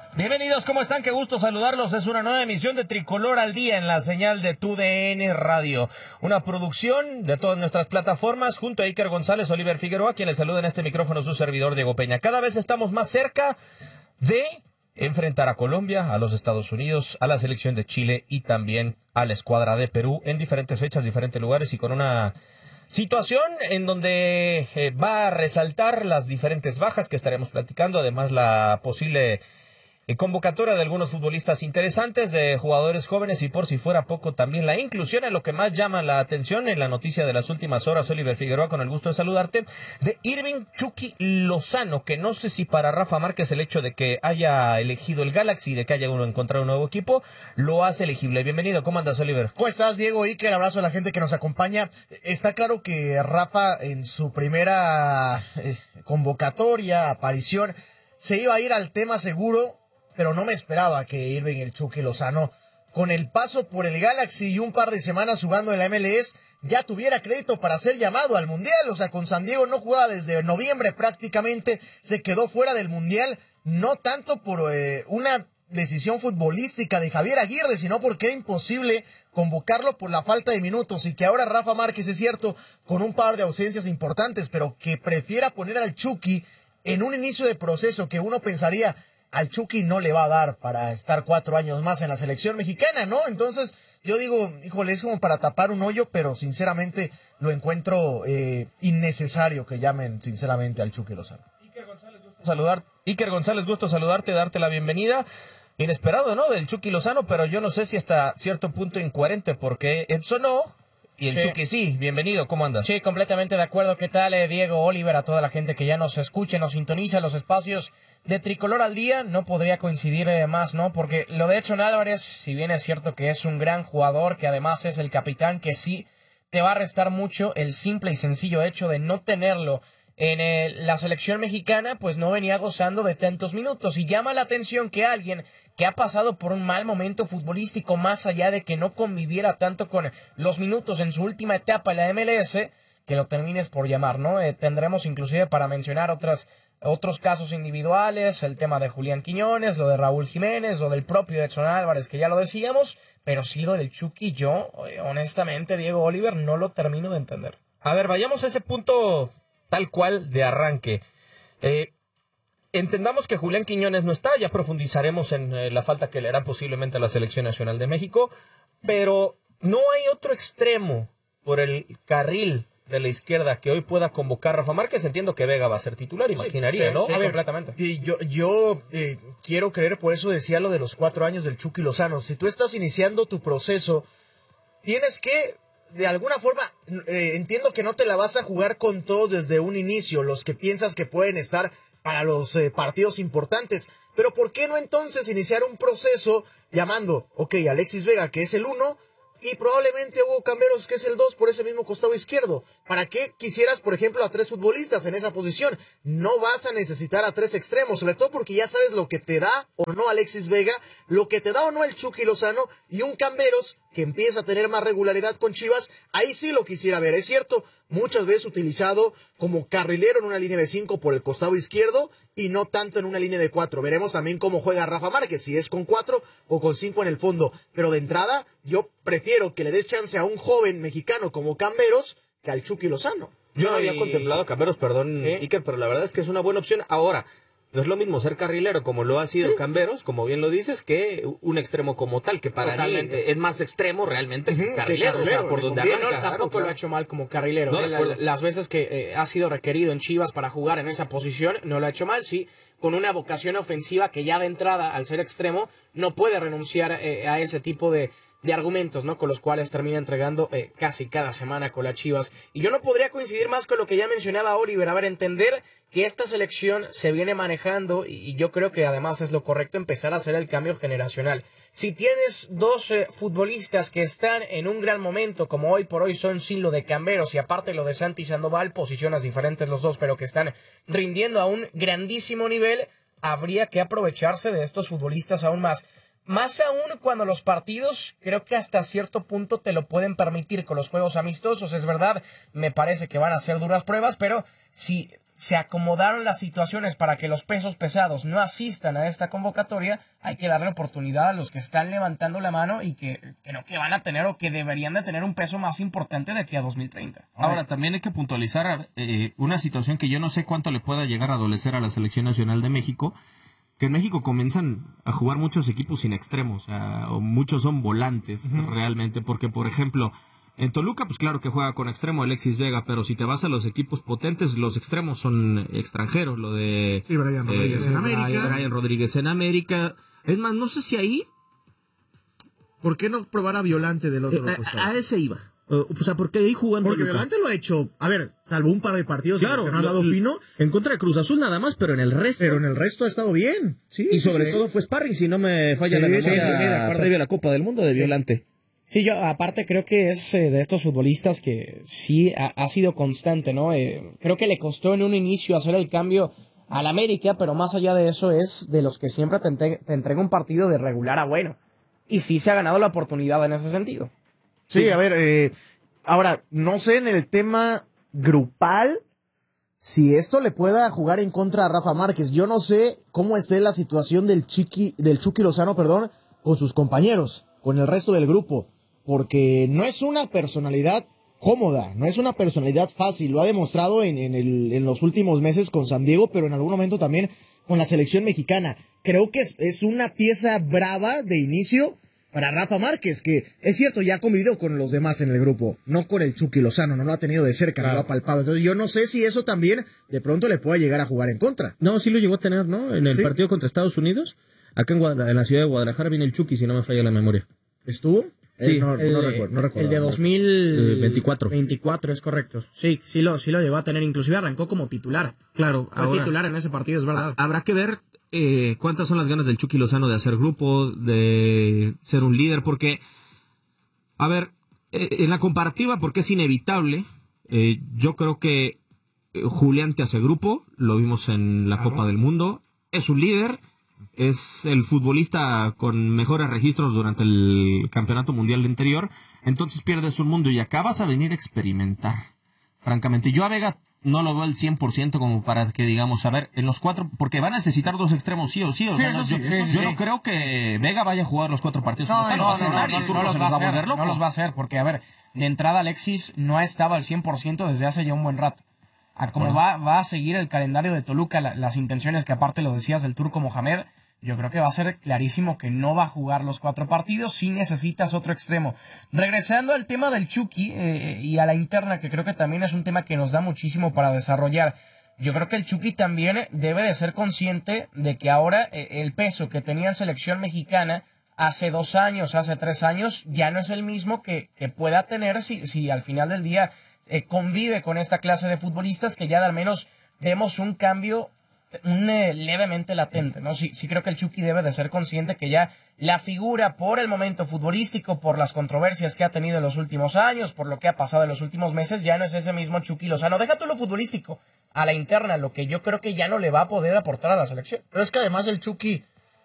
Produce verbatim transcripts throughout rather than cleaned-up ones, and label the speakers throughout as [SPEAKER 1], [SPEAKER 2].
[SPEAKER 1] Bienvenidos, ¿cómo están? Qué gusto saludarlos. Es una nueva emisión de Tricolor al Día en la señal de Tu D N Radio. Una producción de todas nuestras plataformas junto a Iker González, Oliver Figueroa, quien les saluda en este micrófono su servidor Diego Peña. Cada vez estamos más cerca de enfrentar a Colombia, a los Estados Unidos, a la selección de Chile y también a la escuadra de Perú en diferentes fechas, diferentes lugares y con una situación en donde eh, va a resaltar las diferentes bajas que estaremos platicando, además la posible convocatoria de algunos futbolistas interesantes, de jugadores jóvenes y por si fuera poco también la inclusión en lo que más llama la atención en la noticia de las últimas horas, Oliver Figueroa, con el gusto de saludarte, de Irving Chucky Lozano, que no sé si para Rafa Márquez el hecho de que haya elegido el Galaxy, de que haya uno encontrado un nuevo equipo, lo hace elegible. Bienvenido, ¿cómo andas, Oliver?
[SPEAKER 2] ¿Cómo estás, Diego? Iker, abrazo a la gente que nos acompaña. Está claro que Rafa en su primera eh, convocatoria, aparición, se iba a ir al tema seguro, pero no me esperaba que Irving el Chucky Lozano, con el paso por el Galaxy y un par de semanas jugando en la M L S, ya tuviera crédito para ser llamado al Mundial. O sea, con San Diego no jugaba desde noviembre prácticamente, se quedó fuera del Mundial, no tanto por eh, una decisión futbolística de Javier Aguirre, sino porque era imposible convocarlo por la falta de minutos, y que ahora Rafa Márquez, es cierto, con un par de ausencias importantes, pero que prefiera poner al Chucky en un inicio de proceso que uno pensaría, al Chucky no le va a dar para estar cuatro años más en la selección mexicana, ¿no? Entonces, yo digo, híjole, es como para tapar un hoyo, pero sinceramente lo encuentro eh, innecesario que llamen sinceramente al Chucky Lozano.
[SPEAKER 1] Iker González, gusto saludar. Iker González, gusto saludarte, darte la bienvenida. Inesperado, ¿no? Del Chucky Lozano, pero yo no sé si hasta cierto punto incoherente, porque Edson no, y el sí. Chucky sí. Bienvenido, ¿cómo andas?
[SPEAKER 3] Sí, completamente de acuerdo. ¿Qué tal, eh, Diego, Oliver, a toda la gente que ya nos escucha, nos sintoniza los espacios de Tricolor al Día? No podría coincidir eh, más, ¿no? Porque lo de Edson Álvarez, si bien es cierto que es un gran jugador, que además es el capitán, que sí te va a restar mucho el simple y sencillo hecho de no tenerlo en el, la selección mexicana, pues no venía gozando de tantos minutos. Y llama la atención que alguien que ha pasado por un mal momento futbolístico, más allá de que no conviviera tanto con los minutos en su última etapa en la M L S, que lo termines por llamar, ¿no? Eh, tendremos inclusive para mencionar otras Otros casos individuales, el tema de Julián Quiñones, lo de Raúl Jiménez, lo del propio Edson Álvarez, que ya lo decíamos, pero sí lo del Chucky, yo, honestamente, Diego, Oliver, no lo termino de entender.
[SPEAKER 1] A ver, vayamos a ese punto tal cual de arranque. Eh, entendamos que Julián Quiñones no está, ya profundizaremos en eh, la falta que le hará posiblemente a la Selección Nacional de México, pero no hay otro extremo por el carril de la izquierda que hoy pueda convocar Rafa Márquez. Entiendo que Vega va a ser titular, imaginaría,
[SPEAKER 3] sí,
[SPEAKER 1] ¿no?
[SPEAKER 3] Sí,
[SPEAKER 2] a ver,
[SPEAKER 3] completamente.
[SPEAKER 2] Y yo, yo eh, quiero creer, por eso decía lo de los cuatro años del Chucky Lozano. Si tú estás iniciando tu proceso, tienes que, de alguna forma, eh, entiendo que no te la vas a jugar con todos desde un inicio, los que piensas que pueden estar para los eh, partidos importantes. Pero ¿por qué no entonces iniciar un proceso llamando, ok, Alexis Vega, que es el uno, y probablemente Hugo Camberos, que es el dos, por ese mismo costado izquierdo? ¿Para qué quisieras, por ejemplo, a tres futbolistas en esa posición? No vas a necesitar a tres extremos, sobre todo porque ya sabes lo que te da o no Alexis Vega, lo que te da o no el Chucky Lozano, y un Camberos que empieza a tener más regularidad con Chivas. Ahí sí lo quisiera ver, es cierto, muchas veces utilizado como carrilero en una línea de cinco por el costado izquierdo y no tanto en una línea de cuatro. Veremos también cómo juega Rafa Márquez, si es con cuatro o con cinco en el fondo. Pero de entrada, yo prefiero que le des chance a un joven mexicano como Camberos que al Chucky Lozano.
[SPEAKER 1] Yo no había y... contemplado a Camberos, perdón, ¿sí? Iker, pero la verdad es que es una buena opción. Ahora, no es lo mismo ser carrilero como lo ha sido ¿sí? Camberos, como bien lo dices, que un extremo como tal, que para Totalmente. mí es más extremo realmente uh-huh, carrilero, carrilero, o sea, por donde arranca.
[SPEAKER 3] No, tampoco claro, claro. lo ha hecho mal como carrilero. No, la, las veces que eh, ha sido requerido en Chivas para jugar en esa posición, no lo ha hecho mal, sí, con una vocación ofensiva que ya de entrada, al ser extremo, no puede renunciar eh, a ese tipo de de argumentos, ¿no? Con los cuales termina entregando eh, casi cada semana con las Chivas. Y yo no podría coincidir más con lo que ya mencionaba Oliver. A ver, entender que esta selección se viene manejando, y, y yo creo que además es lo correcto empezar a hacer el cambio generacional. Si tienes dos eh, futbolistas que están en un gran momento, como hoy por hoy son sin lo de Camberos y aparte lo de Santi Sandoval, posiciones diferentes los dos, pero que están rindiendo a un grandísimo nivel, habría que aprovecharse de estos futbolistas aún más. más aún cuando los partidos creo que hasta cierto punto te lo pueden permitir con los juegos amistosos. Es verdad, me parece que van a ser duras pruebas, pero si se acomodaron las situaciones para que los pesos pesados no asistan a esta convocatoria, hay que darle oportunidad a los que están levantando la mano y que, que no que van a tener o que deberían de tener un peso más importante de aquí a dos mil treinta.
[SPEAKER 1] Ahora, también hay que puntualizar eh, una situación que yo no sé cuánto le pueda llegar a adolecer a la Selección Nacional de México, que en México comienzan a jugar muchos equipos sin extremos, o, sea, o muchos son volantes uh-huh. realmente, porque por ejemplo, en Toluca, pues claro que juega con extremo Alexis Vega, pero si te vas a los equipos potentes, los extremos son extranjeros, lo de...
[SPEAKER 2] Sí, Brian Rodríguez eh, en América.
[SPEAKER 1] Brian Rodríguez en América. Es más, no sé si ahí...
[SPEAKER 2] ¿Por qué no probar a Violante del otro
[SPEAKER 1] eh,
[SPEAKER 2] costado?
[SPEAKER 1] A, a ese iba. O sea, porque ahí jugando.
[SPEAKER 2] Porque Violante lo ha hecho, a ver, salvo un par de partidos
[SPEAKER 1] claro,
[SPEAKER 2] que no ha dado fino.
[SPEAKER 1] En contra de Cruz Azul nada más, pero en el resto.
[SPEAKER 2] Pero en el resto ha estado bien. Sí,
[SPEAKER 1] y sobre
[SPEAKER 2] sí.
[SPEAKER 1] todo fue sparring, si no me falla
[SPEAKER 3] sí,
[SPEAKER 1] la memoria,
[SPEAKER 3] sí, sí, sí,
[SPEAKER 1] previo a la Copa del Mundo de Violante.
[SPEAKER 3] Sí, yo aparte creo que es eh, de estos futbolistas que sí ha, ha sido constante, ¿no? Eh, creo que le costó en un inicio hacer el cambio al América, pero más allá de eso es de los que siempre te, entre- te entrega un partido de regular a bueno. Y sí se ha ganado la oportunidad en ese sentido.
[SPEAKER 2] Sí, sí. a ver, eh, ahora, no sé en el tema grupal si esto le pueda jugar en contra a Rafa Márquez. Yo no sé cómo esté la situación del Chiqui, del Chucky Lozano, perdón, con sus compañeros, con el resto del grupo, porque no es una personalidad cómoda, no es una personalidad fácil, lo ha demostrado en, en, el, en los últimos meses con San Diego, pero en algún momento también con la selección mexicana. Creo que es, es una pieza brava de inicio para Rafa Márquez, que es cierto, ya ha convivido con los demás en el grupo, no con el Chucky Lozano, no lo ha tenido de cerca, claro. No lo ha palpado. Entonces yo no sé si eso también de pronto le pueda llegar a jugar en contra.
[SPEAKER 1] No, sí lo llegó a tener, ¿no? En el ¿Sí? partido contra Estados Unidos, acá en, Guadalajara, en la ciudad de Guadalajara viene el Chucky, si no me falla la memoria.
[SPEAKER 2] ¿Estuvo?
[SPEAKER 3] Sí,
[SPEAKER 2] eh, no,
[SPEAKER 3] el,
[SPEAKER 2] no, recuerdo, no recuerdo.
[SPEAKER 3] El de dos mil
[SPEAKER 1] veinticuatro.
[SPEAKER 3] veinticuatro, es correcto. Sí, sí lo, sí lo llegó a tener, inclusive arrancó como titular.
[SPEAKER 1] Claro.
[SPEAKER 3] Fue ahora, titular en ese partido, es verdad.
[SPEAKER 1] Habrá que ver eh, cuántas son las ganas del Chucky Lozano de hacer grupo, de ser un líder, porque, a ver, eh, en la comparativa, porque es inevitable, eh, yo creo que Julián te hace grupo, lo vimos en la claro. Copa del Mundo, es un líder. Es el futbolista con mejores registros durante el campeonato mundial anterior. Entonces pierdes un mundo y acabas a venir a experimentar. Francamente, yo a Vega no lo veo al cien por ciento como para que digamos, a ver, en los cuatro, porque va a necesitar dos extremos sí o sí. O
[SPEAKER 2] sí,
[SPEAKER 1] sea,
[SPEAKER 2] eso
[SPEAKER 1] no,
[SPEAKER 2] sí,
[SPEAKER 1] yo,
[SPEAKER 2] eso
[SPEAKER 1] yo
[SPEAKER 2] sí.
[SPEAKER 1] no creo que Vega vaya a jugar los cuatro partidos.
[SPEAKER 3] No, no, no, no, no, no, no los va a hacer, no los va a hacer, porque a ver, de entrada Alexis no ha estado al cien por ciento desde hace ya un buen rato. A como bueno. va, va a seguir el calendario de Toluca, la, las intenciones que aparte lo decías del turco Mohamed, yo creo que va a ser clarísimo que no va a jugar los cuatro partidos si necesitas otro extremo. Regresando al tema del Chucky eh, y a la interna, que creo que también es un tema que nos da muchísimo para desarrollar. Yo creo que el Chucky también debe de ser consciente de que ahora eh, el peso que tenía en selección mexicana hace dos años, hace tres años, ya no es el mismo que, que pueda tener si, si al final del día eh, convive con esta clase de futbolistas, que ya de al menos vemos un cambio un, eh, levemente latente, ¿no? Sí, sí creo que el Chucky debe de ser consciente que ya la figura por el momento futbolístico, por las controversias que ha tenido en los últimos años, por lo que ha pasado en los últimos meses, ya no es ese mismo Chucky Lozano. Deja tú lo futbolístico, a la interna, lo que yo creo que ya no le va a poder aportar a la selección.
[SPEAKER 2] Pero es que además el Chucky,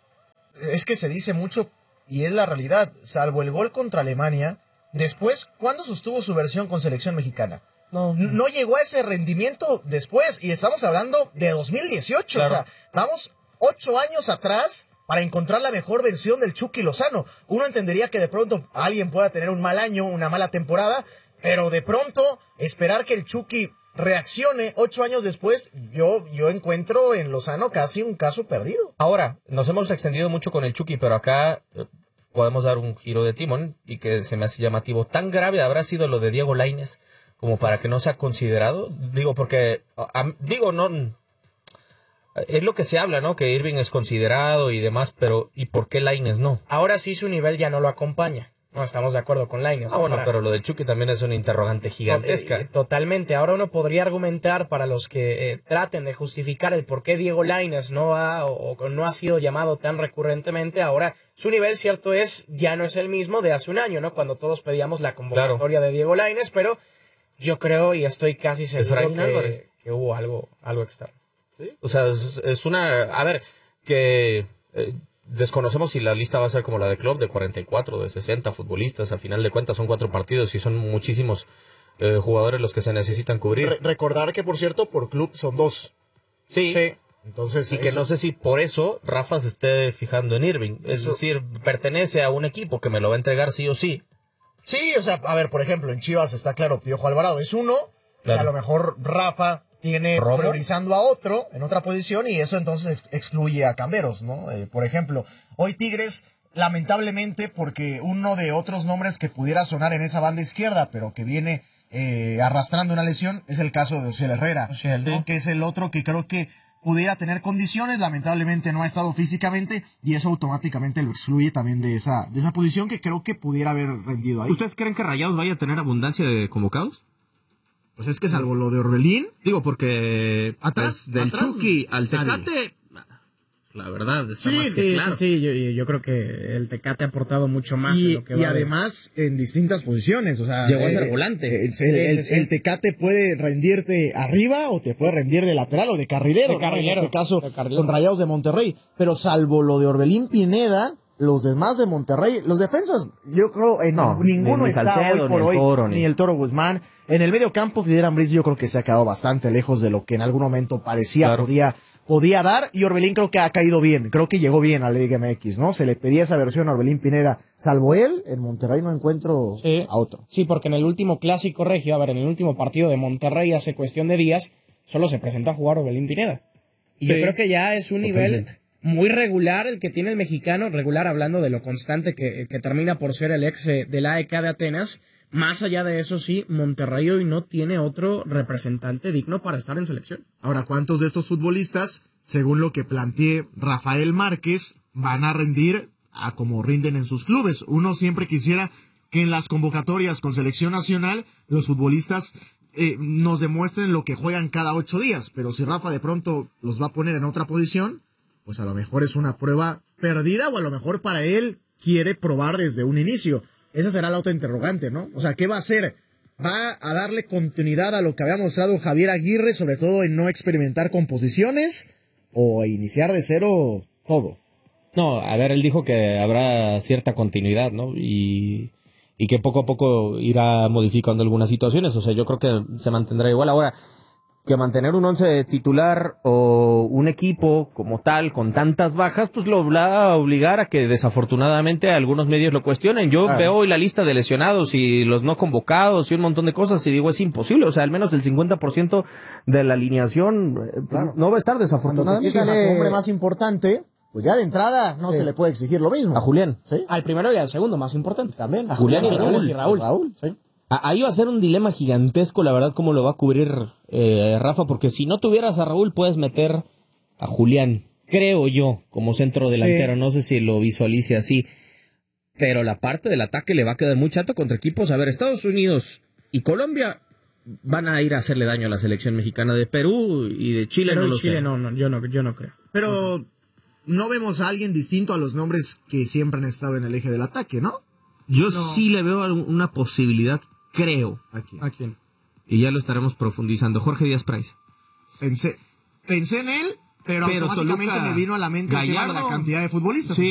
[SPEAKER 2] es que se dice mucho y es la realidad, salvo el gol contra Alemania, después, ¿cuándo sostuvo su versión con selección mexicana? No, no llegó a ese rendimiento después, y estamos hablando de dos mil dieciocho, claro. O sea, vamos ocho años atrás para encontrar la mejor versión del Chucky Lozano. Uno entendería que de pronto alguien pueda tener un mal año, una mala temporada, pero de pronto esperar que el Chucky reaccione ocho años después, yo, yo encuentro en Lozano casi un caso perdido.
[SPEAKER 4] Ahora, nos hemos extendido mucho con el Chucky, pero acá podemos dar un giro de timón y que se me hace llamativo. ¿Tan grave habrá sido lo de Diego Lainez como para que no sea considerado? Digo, porque, a, digo, no, es lo que se habla, ¿no? Que Irving es considerado y demás, pero ¿y por qué Lainez no?
[SPEAKER 3] Ahora sí su nivel ya no lo acompaña. No estamos de acuerdo con Lainez.
[SPEAKER 4] Ah, bueno, para... pero lo del Chucky también es una interrogante gigantesca.
[SPEAKER 3] Totalmente. Ahora uno podría argumentar para los que eh, traten de justificar el por qué Diego Lainez no ha o, o no ha sido llamado tan recurrentemente. Ahora su nivel, cierto es, ya no es el mismo de hace un año, ¿no? Cuando todos pedíamos la convocatoria claro. de Diego Lainez, pero yo creo y estoy casi seguro que, que hubo algo, algo externo.
[SPEAKER 4] ¿Sí? O sea, es, es una... A ver, que... Eh, desconocemos si la lista va a ser como la de Klopp, de cuarenta y cuatro, de sesenta futbolistas. A final de cuentas son cuatro partidos y son muchísimos eh, jugadores los que se necesitan cubrir.
[SPEAKER 2] Re- recordar que, por cierto, por club son dos.
[SPEAKER 4] Sí.
[SPEAKER 3] Sí.
[SPEAKER 2] Entonces,
[SPEAKER 4] Y que
[SPEAKER 2] eso-
[SPEAKER 4] no sé si por eso Rafa se esté fijando en Irving. Es
[SPEAKER 2] Eso-
[SPEAKER 4] decir, pertenece a un equipo que me lo va a entregar sí o sí.
[SPEAKER 2] Sí, o sea, a ver, por ejemplo, en Chivas está claro, Piojo Alvarado es uno,
[SPEAKER 4] Claro.
[SPEAKER 2] y a lo mejor Rafa tiene
[SPEAKER 4] ¿Romo?
[SPEAKER 2] priorizando a otro en otra posición y eso entonces ex- excluye a Camberos, ¿no? Eh, por ejemplo, hoy Tigres, lamentablemente, porque uno de otros nombres que pudiera sonar en esa banda izquierda, pero que viene eh, arrastrando una lesión, es el caso de Ociel Herrera,
[SPEAKER 3] Ociel,
[SPEAKER 2] ¿no?
[SPEAKER 3] sí.
[SPEAKER 2] Que es el otro que creo que pudiera tener condiciones, lamentablemente no ha estado físicamente y eso automáticamente lo excluye también de esa, de esa posición que creo que pudiera haber rendido ahí.
[SPEAKER 1] ¿Ustedes creen que Rayados vaya a tener abundancia de convocados?
[SPEAKER 2] Pues es que salvo lo de Orbelín,
[SPEAKER 1] Digo, porque
[SPEAKER 2] Atrás,
[SPEAKER 1] pues, del
[SPEAKER 2] atrás,
[SPEAKER 1] Chucky al
[SPEAKER 2] nadie.
[SPEAKER 1] Tecate, la verdad, está
[SPEAKER 2] Sí,
[SPEAKER 1] más que
[SPEAKER 3] Sí,
[SPEAKER 1] claro.
[SPEAKER 3] sí, sí, yo, yo creo que el Tecate ha aportado mucho más de
[SPEAKER 2] y,
[SPEAKER 3] lo que
[SPEAKER 2] y
[SPEAKER 3] va de-
[SPEAKER 2] además en distintas posiciones. O sea,
[SPEAKER 1] Llegó a ser volante.
[SPEAKER 2] eh, el,
[SPEAKER 3] Sí,
[SPEAKER 2] el-
[SPEAKER 3] sí, sí.
[SPEAKER 2] el Tecate puede rendirte arriba o te puede rendir de lateral o de carrilero.
[SPEAKER 3] De
[SPEAKER 2] ¿no?
[SPEAKER 3] carrilero,
[SPEAKER 2] En este caso,
[SPEAKER 3] de carrilero.
[SPEAKER 2] con Rayados de Monterrey. Pero salvo lo de Orbelín Pineda, los demás de Monterrey, los defensas, yo creo, en
[SPEAKER 4] No,
[SPEAKER 2] ninguno
[SPEAKER 4] ni- ni
[SPEAKER 2] está
[SPEAKER 4] Salcedo,
[SPEAKER 2] hoy por
[SPEAKER 4] ni el
[SPEAKER 2] hoy,
[SPEAKER 4] Toro, ni-
[SPEAKER 2] ni el Toro Guzmán. En el medio campo, Fidel Ambriz yo creo que se ha quedado bastante lejos de lo que en algún momento parecía
[SPEAKER 4] Claro.
[SPEAKER 2] podía podía dar, y Orbelín creo que ha caído bien, creo que llegó bien a la Liga M X, ¿no? Se le pedía esa versión a Orbelín Pineda, salvo él, en Monterrey no encuentro
[SPEAKER 3] Sí.
[SPEAKER 2] a otro.
[SPEAKER 3] Sí, porque en el último clásico regio, a ver, en el último partido de Monterrey hace cuestión de días, solo se presentó a jugar Orbelín Pineda. Y yo
[SPEAKER 4] Sí,
[SPEAKER 3] creo que ya es un nivel
[SPEAKER 4] totalmente.
[SPEAKER 3] muy regular el que tiene el mexicano, regular hablando de lo constante que, que termina por ser el ex eh, del A E K de Atenas. Más allá de eso, sí, Monterrey hoy no tiene otro representante digno para estar en selección.
[SPEAKER 2] Ahora, ¿cuántos de estos futbolistas, según lo que planteé Rafael Márquez, van a rendir a como rinden en sus clubes? Uno siempre quisiera que en las convocatorias con selección nacional los futbolistas eh, nos demuestren lo que juegan cada ocho días, pero si Rafa de pronto los va a poner en otra posición, pues a lo mejor es una prueba perdida o a lo mejor para él quiere probar desde un inicio. Esa será la otra interrogante, ¿no? O sea, ¿qué va a hacer? ¿Va a darle continuidad a lo que había mostrado Javier Aguirre, sobre todo en no experimentar composiciones, o a iniciar de cero todo?
[SPEAKER 5] No, a ver, él dijo que habrá cierta continuidad, ¿no? Y, y que poco a poco irá modificando algunas situaciones. O sea, yo creo que se mantendrá igual. Ahora, que mantener un once titular o un equipo como tal, con tantas bajas, pues lo va a obligar a que desafortunadamente algunos medios lo cuestionen. Yo
[SPEAKER 2] Claro.
[SPEAKER 5] veo hoy la lista de lesionados y los no convocados y un montón de cosas y digo, es imposible. O sea, al menos el cincuenta por ciento de la alineación eh,
[SPEAKER 2] Claro.
[SPEAKER 5] no va a estar
[SPEAKER 2] Cuando te
[SPEAKER 5] desafortunadamente.
[SPEAKER 2] quitan a tu hombre más importante, pues ya de entrada no
[SPEAKER 3] Sí.
[SPEAKER 2] se le puede exigir lo mismo.
[SPEAKER 5] A Julián.
[SPEAKER 2] ¿Sí?
[SPEAKER 3] Al primero y al segundo, más importante.
[SPEAKER 2] También.
[SPEAKER 3] A
[SPEAKER 5] Julián y
[SPEAKER 3] Quiñones
[SPEAKER 5] Raúl.
[SPEAKER 3] y Raúl.
[SPEAKER 2] Raúl.
[SPEAKER 3] Sí.
[SPEAKER 5] A- Ahí va a ser un dilema gigantesco, la verdad, cómo lo va a cubrir eh, Rafa, porque si no tuvieras a Raúl, puedes meter a Julián, creo yo, como centro delantero.
[SPEAKER 3] Sí.
[SPEAKER 5] No sé si lo visualice así, pero la parte del ataque le va a quedar muy chato contra equipos. A ver, Estados Unidos y Colombia van a ir a hacerle daño a la selección mexicana. De Perú y de Chile
[SPEAKER 3] Pero
[SPEAKER 5] no
[SPEAKER 3] en
[SPEAKER 5] lo
[SPEAKER 3] Chile
[SPEAKER 5] sé.
[SPEAKER 3] no, no, yo no, yo no creo.
[SPEAKER 2] Pero no vemos a alguien distinto a los nombres que siempre han estado en el eje del ataque, ¿no?
[SPEAKER 1] Yo
[SPEAKER 2] No.
[SPEAKER 1] sí le veo algún- una posibilidad, creo,
[SPEAKER 2] Aquí.
[SPEAKER 3] ¿A quién?
[SPEAKER 1] y ya lo estaremos profundizando. Jorge Díaz Price.
[SPEAKER 2] Pensé, pensé en él, pero,
[SPEAKER 1] Pero
[SPEAKER 2] automáticamente
[SPEAKER 1] Toluca,
[SPEAKER 2] me vino a la mente el tema de la
[SPEAKER 1] Gallardo.
[SPEAKER 2] cantidad de futbolistas.
[SPEAKER 1] Sí.